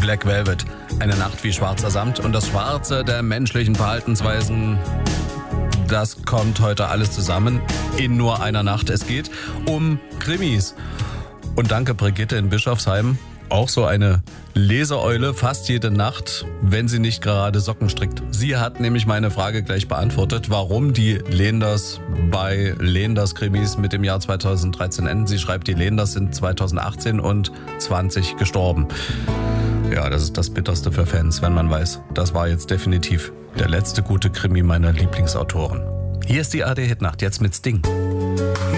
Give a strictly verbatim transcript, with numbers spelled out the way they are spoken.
Black Velvet. Eine Nacht wie schwarzer Samt und das Schwarze der menschlichen Verhaltensweisen. Das kommt heute alles zusammen in nur einer Nacht. Es geht um Krimis. Und danke Brigitte in Bischofsheim. Auch so eine Leseeule fast jede Nacht, wenn sie nicht gerade Socken strickt. Sie hat nämlich meine Frage gleich beantwortet, warum die Lehenders bei Lehenders Krimis mit dem Jahr zweitausenddreizehn enden. Sie schreibt, die Lehenders sind zweitausendachtzehn und zwanzig gestorben. Ja, das ist das Bitterste für Fans, wenn man weiß, das war jetzt definitiv der letzte gute Krimi meiner Lieblingsautoren. Hier ist die A R D Hitnacht, jetzt mit Sting.